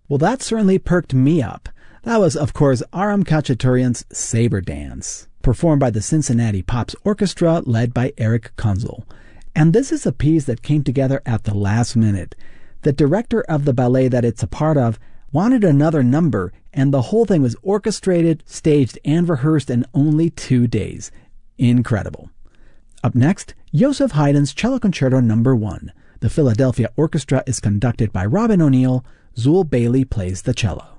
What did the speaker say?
Well, that certainly perked me up. That was, of course, Aram Khachaturian's Saber Dance, performed by the Cincinnati Pops Orchestra led by Eric Kunzel. And this is a piece that came together at the last minute. The director of the ballet that it's a part of wanted another number, and the whole thing was orchestrated, staged, and rehearsed in only 2 days. Incredible. Up next, Joseph Haydn's Cello Concerto No. 1. The Philadelphia Orchestra is conducted by Robin O'Neill. Zool Bailey plays the cello.